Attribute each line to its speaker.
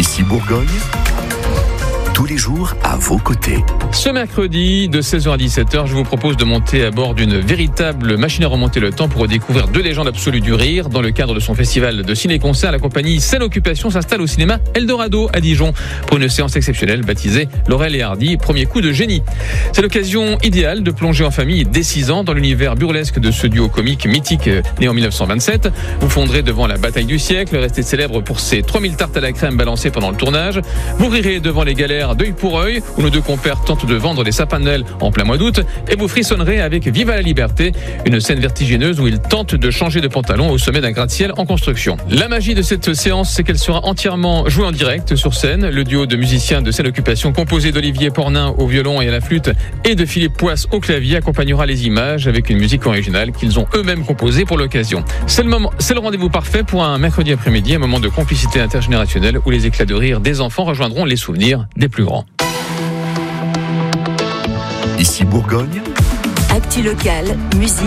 Speaker 1: Ici Bourgogne, tous les jours à vos côtés.
Speaker 2: Ce mercredi, de 16h à 17h, je vous propose de monter à bord d'une véritable machine à remonter le temps pour redécouvrir deux légendes absolues du rire. Dans le cadre de son festival de ciné-concert, la compagnie Scène Occupation s'installe au cinéma Eldorado à Dijon pour une séance exceptionnelle baptisée Laurel et Hardy, premier coup de génie. C'est l'occasion idéale de plonger en famille dès 6 ans dans l'univers burlesque de ce duo comique mythique né en 1927. Vous fondrez devant la bataille du siècle, resté célèbre pour ses 3000 tartes à la crème balancées pendant le tournage. Vous rirez devant les galères d'œil pour œil, où nos deux compères tentent de vendre des sapins de Noël en plein mois d'août, et vous frissonnerez avec Viva la Liberté, une scène vertigineuse où ils tentent de changer de pantalon au sommet d'un gratte-ciel en construction. La magie de cette séance, c'est qu'elle sera entièrement jouée en direct sur scène. Le duo de musiciens de Scène Occupation, composé d'Olivier Pornin au violon et à la flûte et de Philippe Poisse au clavier, accompagnera les images avec une musique originale qu'ils ont eux-mêmes composée pour l'occasion. C'est le rendez-vous parfait pour un mercredi après-midi, un moment de complicité intergénérationnelle où les éclats de rire des enfants rejoindront les souvenirs des plus grands.
Speaker 1: Ici Bourgogne,
Speaker 3: Actu locale, musique.